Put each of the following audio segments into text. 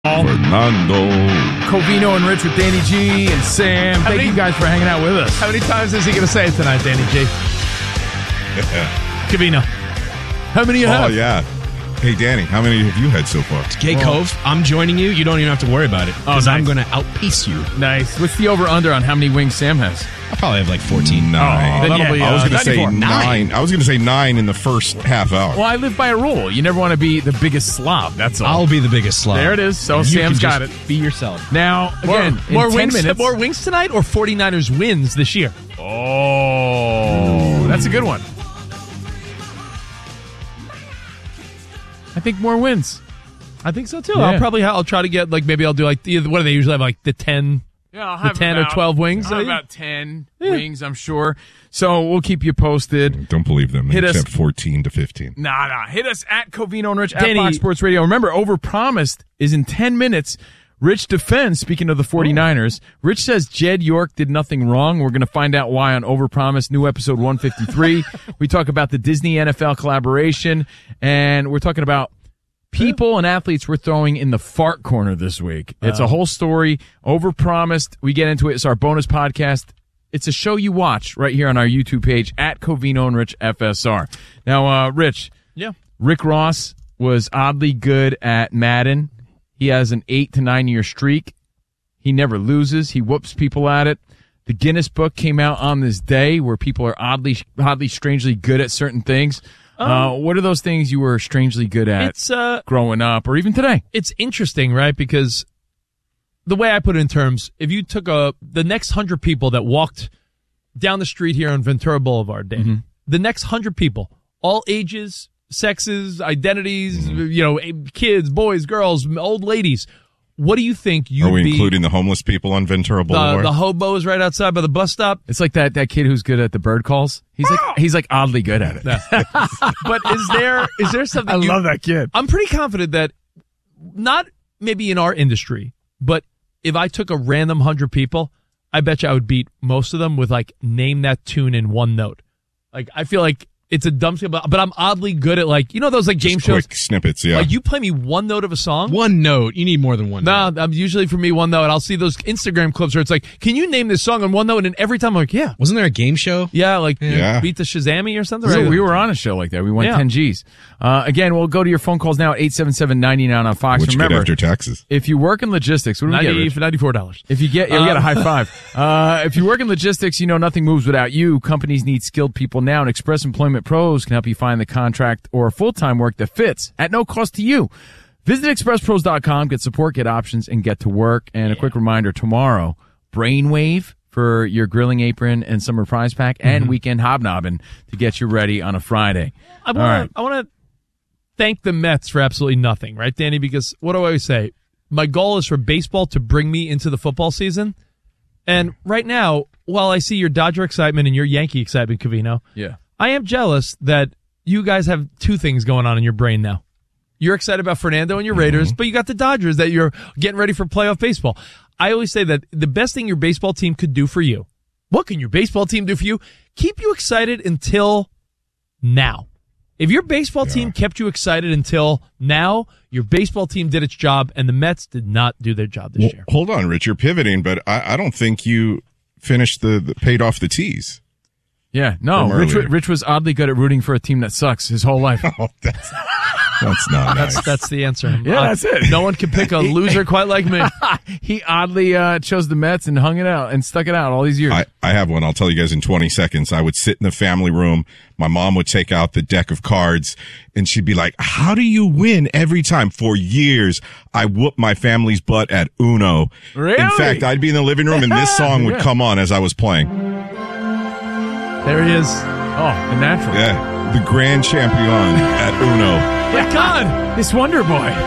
Fernando. Covino and Rich with Danny G and Sam. Thank you guys for hanging out with us. How many times is he going to say it tonight, Danny G? Covino. How many you have? Oh, yeah. Hey, Danny, how many have you had so far? Gay Cove, I'm joining you. You don't even have to worry about it. Because I'm going to outpace you. Nice. What's the over-under on how many wings Sam has? I'll probably have like 14. 9. That'll be, I was going to say 94. 9. I was going to say 9 in the first half hour. Well, I live by a rule. You never want to be the biggest slob. That's all. I'll be the biggest slob. There it is. So And you Sam's can got just it. Be yourself. Now, again, more in 10 wings, minutes. more wings tonight, or 49ers wins this year? Oh, that's a good one. I think more wins. I think so too. Yeah. I'll try to get maybe I'll do what do they usually have, the 10? Yeah, I'll have 10 or 12 wings. I'll have about 10 wings, I'm sure. So we'll keep you posted. Don't believe them. Hit They us. have 14 to 15. Nah. Hit us at Covino and Rich at Danny- Fox Sports Radio. Remember, Overpromised is in 10 minutes. Rich defends, speaking of the 49ers. Rich says Jed York did nothing wrong. We're going to find out why on Overpromised, new episode 153. We talk about the Disney NFL collaboration, and we're talking about people and athletes we're throwing in the fart corner this week. It's a whole story. Overpromised. We get into it. It's our bonus podcast. It's a show you watch right here on our YouTube page at Covino and Rich FSR. Now, Rich. Yeah. Rick Ross was oddly good at Madden. He has an 8 to 9 year streak. He never loses. He whoops people at it. The Guinness Book came out on this day where people are oddly, strangely good at certain things. What are those things you were strangely good at It's growing up or even today? it's interesting, right? Because the way I put it in terms, if you took the next 100 people that walked down the street here on Ventura Boulevard, Danny, the next 100 people, all ages, sexes, identities, kids, boys, girls, old ladies, what do you think you'd Are we be? including the homeless people on Ventura Boulevard? The hobos right outside by the bus stop? It's like that kid who's good at the bird calls. He's like oddly good at it. But is there something? I love that kid. I'm pretty confident that not maybe in our industry, but if I took a random 100 people, I bet you I would beat most of them with name that tune in one note. I feel like it's a dumb skill, but I'm oddly good at those game Just shows. quick snippets, yeah. You play me one note of a song. One note. You need more than one No, note. I'm usually for me one note. I'll see those Instagram clips where it's can you name this song on one note? And every time I'm yeah. Wasn't there a game show? Yeah, Yeah. Beat the Shazammy or something. We were on a show like that. We won Yeah. 10 G's. Again, we'll go to your phone calls now at 877-99 on Fox. What you get Remember, after taxes? if you work in logistics, what do we get, Rich? $94. If you get, we got a high five. If you work in logistics, you know nothing moves without you. Companies need skilled people now, and Express Employment Pros can help you find the contract or full-time work that fits at no cost to you. Visit expresspros.com, get support, get options, and get to work. And a quick reminder, tomorrow, Brainwave for your grilling apron and summer prize pack, and weekend hobnobbing to get you ready on a Friday. I want to thank the Mets for absolutely nothing, right, Danny? Because what do I always say? My goal is for baseball to bring me into the football season. And right now, while I see your Dodger excitement and your Yankee excitement, Covino, Yeah. I am jealous that you guys have two things going on in your brain now. You're excited about Fernando and your Raiders, but you got the Dodgers that you're getting ready for playoff baseball. I always say that the best thing your baseball team could do for you, what can your baseball team do for you? Keep you excited until now. If your baseball team kept you excited until now, your baseball team did its job, and the Mets did not do their job this year. Hold on, Rich. You're pivoting, but I don't think you finished the paid off the tees. Yeah. No, From earlier. Rich was oddly good at rooting for a team that sucks his whole life. Oh, that's not nice. That's the answer. Yeah, that's it. No one can pick a loser quite like me. He oddly chose the Mets and hung it out and stuck it out all these years. I have one. I'll tell you guys in 20 seconds. I would sit in the family room. My mom would take out the deck of cards and she'd be like, how do you win every time? For years, I whooped my family's butt at Uno. Really? In fact, I'd be in the living room and this song would come on as I was playing. There he is. Oh, the natural. Yeah. The grand champion at Uno. My God, this Wonder Boy.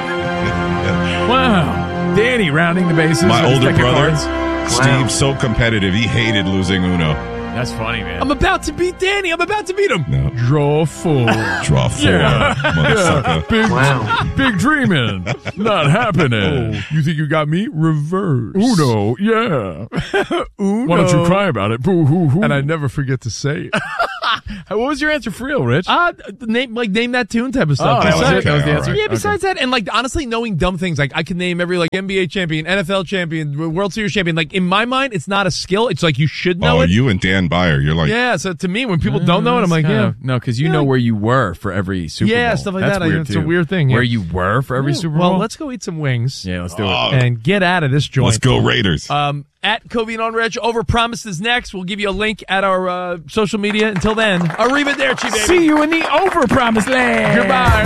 Wow. Danny rounding the bases. My with his older deck of brother, cards. Steve's so competitive. He hated losing Uno. That's funny, man. I'm about to beat Danny. I'm about to beat him. No. Draw four. Draw four, motherfucker. Big dreaming. Not happening. Oh, you think you got me? Reverse. Uno, yeah. Uno. Why don't you cry about it? Boo hoo hoo. And I never forget to say it. What was your answer for real, Rich? Name that tune type of stuff. That was the answer? Yeah, besides that, and honestly, knowing dumb things, I could name every NBA champion, NFL champion, World Series champion. In my mind, it's not a skill. It's you should know it. You and Dan Byer, you're like... Yeah, so to me, when people don't know it, I'm like, yeah. No, because you know where you were for every Super Bowl. Yeah, stuff like that. Weird it's a weird thing. Where you were for every Super Bowl? Well, let's go eat some wings. Yeah, let's do it. And get out of this joint. Let's go Raiders. At Covino and Reg, Overpromised is next. We'll give you a link at our social media. Until then, arrivederci, baby. See you in the Overpromised land. Goodbye.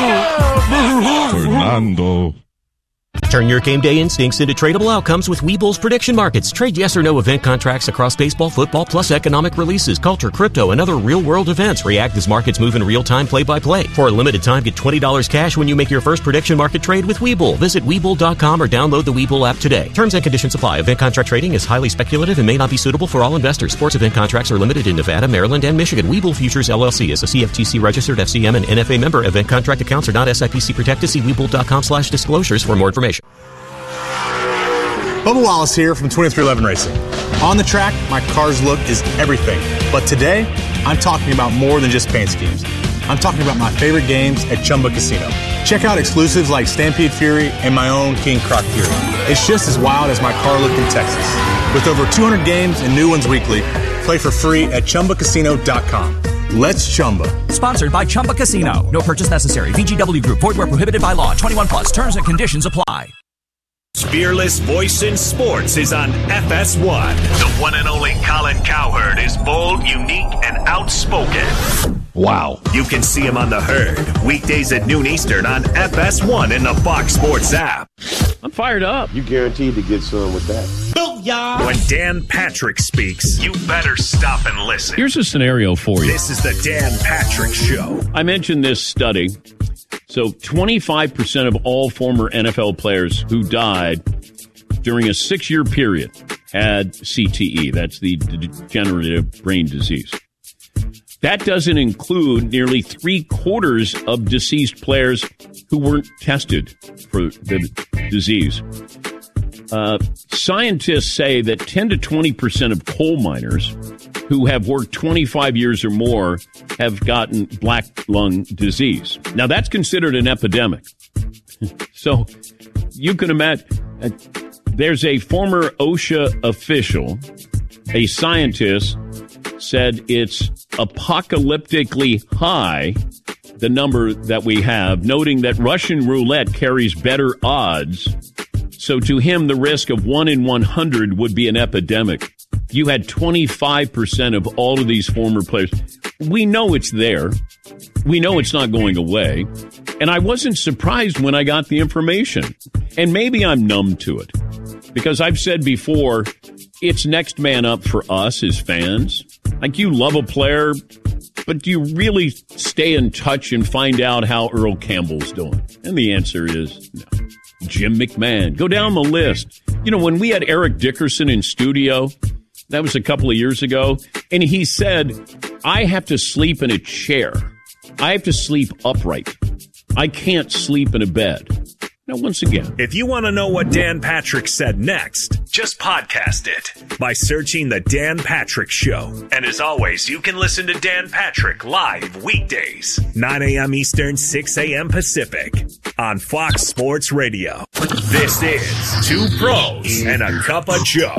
Fernando. Turn your game day instincts into tradable outcomes with Webull's prediction markets. Trade yes or no event contracts across baseball, football, plus economic releases, culture, crypto, and other real-world events. React as markets move in real time, play-by-play. For a limited time, get $20 cash when you make your first prediction market trade with Webull. Visit Webull.com or download the Webull app today. Terms and conditions apply. Event contract trading is highly speculative and may not be suitable for all investors. Sports event contracts are limited in Nevada, Maryland, and Michigan. Webull Futures, LLC is a CFTC-registered FCM and NFA member. Event contract accounts are not SIPC protected. See Webull.com/disclosures for more information. Bubba Wallace here from 2311 Racing. On the track, my car's look is everything. But today, I'm talking about more than just paint schemes. I'm talking about my favorite games at Chumba Casino. Check out exclusives like Stampede Fury and my own King Croc Fury. It's just as wild as my car look in Texas. With over 200 games and new ones weekly, play for free at ChumbaCasino.com. Let's Chumba. Sponsored by Chumba Casino. No purchase necessary. VGW Group. Void where prohibited by law. 21 plus. Terms and conditions apply. Fearless voice in sports is on FS1. The one and only Colin Cowherd is bold, unique, and outspoken. Wow. You can see him on The Herd, weekdays at noon Eastern on FS1 in the Fox Sports app. I'm fired up. You guaranteed to get some with that. Booyah! When Dan Patrick speaks, you better stop and listen. Here's a scenario for you. This is the Dan Patrick Show. I mentioned this study. So 25% of all former NFL players who died during a 6-year period had CTE. That's the degenerative brain disease. That doesn't include nearly 3/4 of deceased players who weren't tested for the disease. Scientists say that 10 to 20% of coal miners who have worked 25 years or more have gotten black lung disease. Now, that's considered an epidemic. So you can imagine there's a former OSHA official, a scientist, said it's apocalyptically high, the number that we have, noting that Russian roulette carries better odds. So to him, the risk of 1 in 100 would be an epidemic. You had 25% of all of these former players. We know it's there. We know it's not going away. And I wasn't surprised when I got the information. And maybe I'm numb to it. Because I've said before, it's next man up for us as fans. Like, you love a player, but do you really stay in touch and find out how Earl Campbell's doing? And the answer is no. Jim McMahon. Go down the list. You know, when we had Eric Dickerson in studio, that was a couple of years ago, and he said, I have to sleep in a chair. I have to sleep upright. I can't sleep in a bed. Now, once again, if you want to know what Dan Patrick said next, just podcast it by searching The Dan Patrick Show. And as always, you can listen to Dan Patrick live weekdays, 9 a.m. Eastern, 6 a.m. Pacific on Fox Sports Radio. This is Two Pros and a Cup of Joe.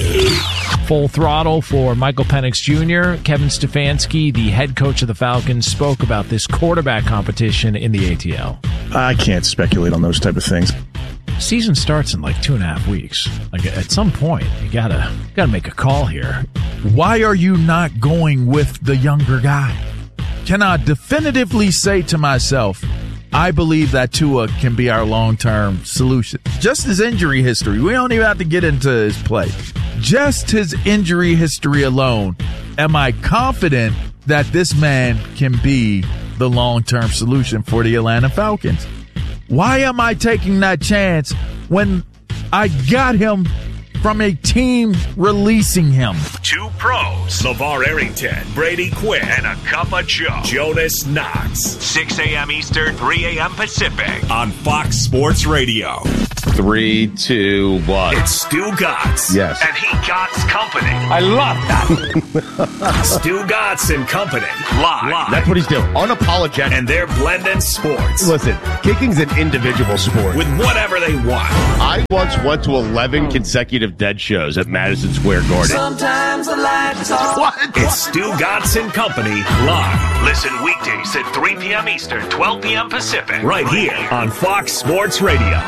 Full throttle for Michael Penix Jr. Kevin Stefanski, the head coach of the Falcons, spoke about this quarterback competition in the ATL. I can't speculate on those type of things. Season starts in like 2.5 weeks. Like, at some point, you gotta make a call here. Why are you not going with the younger guy? Can I definitively say to myself, I believe that Tua can be our long-term solution? Just his injury history. We don't even have to get into his play. Just his injury history alone. Am I confident that this man can be the long-term solution for the Atlanta Falcons? Why am I taking that chance when I got him from a team releasing him? Two Pros, LeVar Arrington, Brady Quinn, and a Cup of Joe, Jonas Knox. 6 a.m. Eastern, 3 a.m. Pacific on Fox Sports Radio. 3, 2, 1. It's Stu Gotts. Yes. And he Gotts Company. I love that. Stu Gotts and Company. Live. That's what he's doing. Unapologetic. And they're blending sports. Listen, kicking's an individual sport. With whatever they want. I once went to 11 consecutive Dead shows at Madison Square Garden. Sometimes the lights off. What? It's Stu Gotts and Company live. Listen weekdays at 3 p.m. Eastern, 12 p.m. Pacific. Right here on Fox Sports Radio.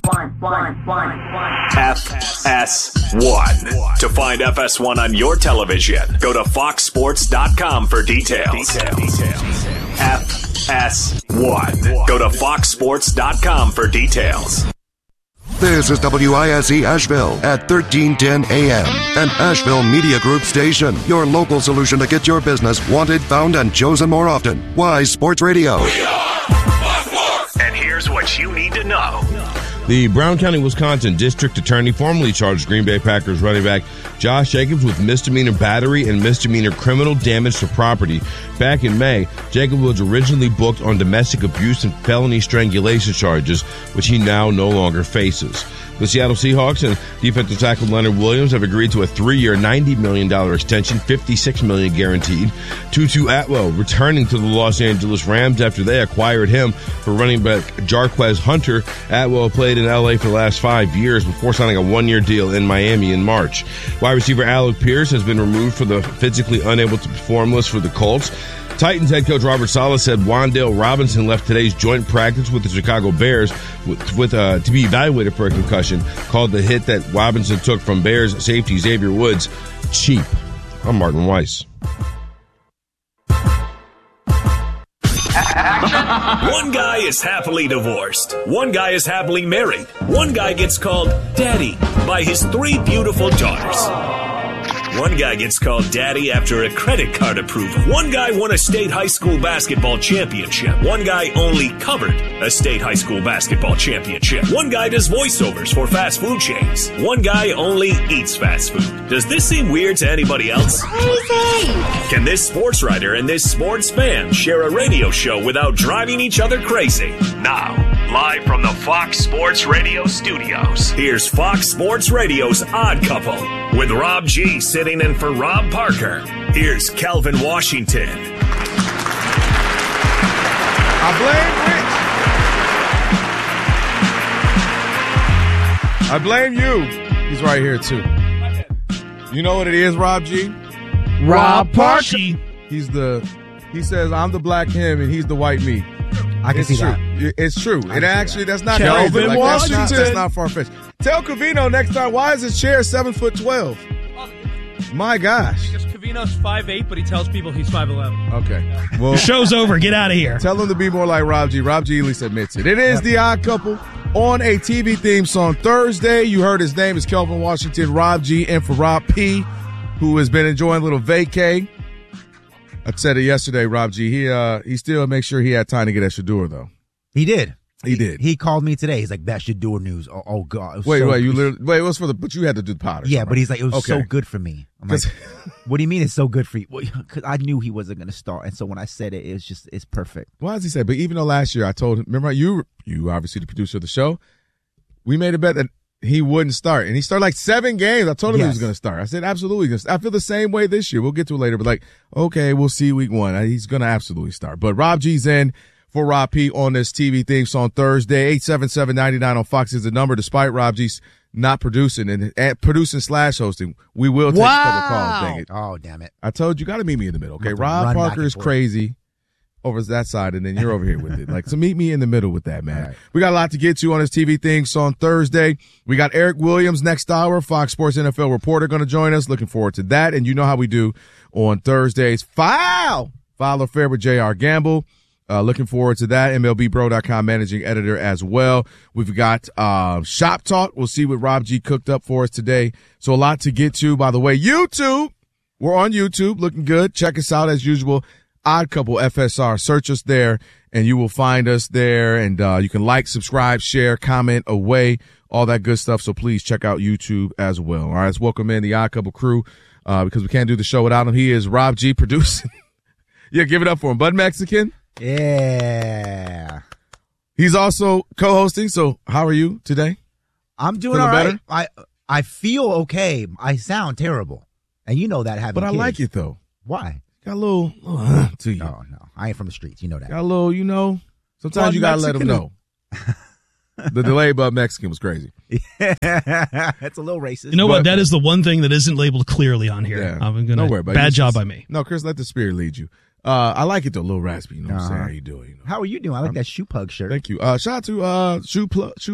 FS1. To find FS1 on your television, go to foxsports.com for details. FS1. Go to foxsports.com for details. This is WISE Asheville at 1310 AM, an Asheville Media Group station. Your local solution to get your business wanted, found, and chosen more often. Wise Sports Radio. We are Fox Sports. And here's what you need to know. The Brown County, Wisconsin District Attorney formally charged Green Bay Packers running back Josh Jacobs with misdemeanor battery and misdemeanor criminal damage to property. Back in May, Jacobs was originally booked on domestic abuse and felony strangulation charges, which he now no longer faces. The Seattle Seahawks and defensive tackle Leonard Williams have agreed to a 3-year, $90 million extension, $56 million guaranteed. Tutu Atwell returning to the Los Angeles Rams after they acquired him for running back Jarquez Hunter. Atwell played in L.A. for the last 5 years before signing a 1-year deal in Miami in March. Wide receiver Alec Pierce has been removed for the physically unable to perform list for the Colts. Titans head coach Robert Saleh said Wan'Dale Robinson left today's joint practice with the Chicago Bears to be evaluated for a concussion. Called the hit that Robinson took from Bears safety Xavier Woods cheap. I'm Martin Weiss. One guy is happily divorced. One guy is happily married. One guy gets called daddy by his 3 beautiful daughters. One guy gets called daddy after a credit card approval. One guy won a state high school basketball championship. One guy only covered a state high school basketball championship. One guy does voiceovers for fast food chains. One guy only eats fast food. Does this seem weird to anybody else? Crazy. Can this sports writer and this sports fan share a radio show without driving each other crazy? Now, live from the Fox Sports Radio studios, here's Fox Sports Radio's Odd Couple with Rob G sitting in for Rob Parker. Here's Kelvin Washington. I blame you. He's right here, too. You know what it is, Rob G? Rob Parker. He says, I'm the black him and he's the white me. I can see true. that. It's true. And actually, that's not Kelvin crazy. Like, Washington. that's not far-fetched. Tell Covino next time, why is his chair 7'12"? My gosh. Because Covino's 5'8", but he tells people he's 5'11". Okay. Well, show's over. Get out of here. Tell him to be more like Rob G. Rob G at least admits it. It is The Odd Couple on a TV theme song Thursday. You heard his name is Kelvin Washington. Rob G in for Rob P, who has been enjoying a little vacay. I said it yesterday, Rob G. He still makes sure he had time to get at Shador, though. He did. He did. He called me today. He's like, "That Shador news. Oh God." Wait. It was for but you had to do the Potters. Yeah, right? but he's like, it was okay. so good for me. I'm like, what do you mean it's so good for you? Well, because I knew he wasn't going to start, and so when I said it, it's perfect. Why does he say? But even though last year I told him, remember you obviously the producer of the show, we made a bet that he wouldn't start, and he started like 7 games. I told him he was going to start. I said absolutely. I feel the same way this year. We'll get to it later, but like, okay, we'll see week 1. He's going to absolutely start. But Rob G's in for Rob P on this TV theme song Thursday. 877-99 on Fox is the number. Despite Rob G's not producing and producing/hosting, we will take a couple calls. Dang it! Oh, damn it! I told you, got to meet me in the middle. Okay, Rob Parker is crazy over that side, and then you're over here with it. Like, so meet me in the middle with that, man. Right. We got a lot to get to on this TV thing. So on Thursday, we got Eric Williams next hour, Fox Sports NFL reporter, going to join us. Looking forward to that. And you know how we do on Thursdays. File Affair with J.R. Gamble. Looking forward to that. MLBBro.com managing editor as well. We've got Shop Talk. We'll see what Rob G cooked up for us today. So a lot to get to. By the way, YouTube. We're on YouTube. Looking good. Check us out as usual. Odd Couple FSR. Search us there, and you will find us there. And you can like, subscribe, share, comment away, all that good stuff. So please check out YouTube as well. All right, let's welcome in the Odd Couple crew because we can't do the show without him. He is Rob G producing. Yeah, give it up for him. Bud Mexican. Yeah. He's also co-hosting. So how are you today? I'm doing Feeling all right. better? I feel okay. I sound terrible, and you know that having. But I kids. like it though. Why? Got a little to you. No, I ain't from the streets. You know that. Got a little, Sometimes Well, you gotta let them Mexican know. The delay above Mexican was crazy. That's a little racist. You know what? That is the one thing that isn't labeled clearly on here. Yeah. I'm gonna Don't worry about it. bad job by me. No, Chris, let the spirit lead you. I like it though, a little raspy. You know what I'm saying? How you doing? How are you doing? I like that shoe pug shirt. Thank you. Shout out to shoe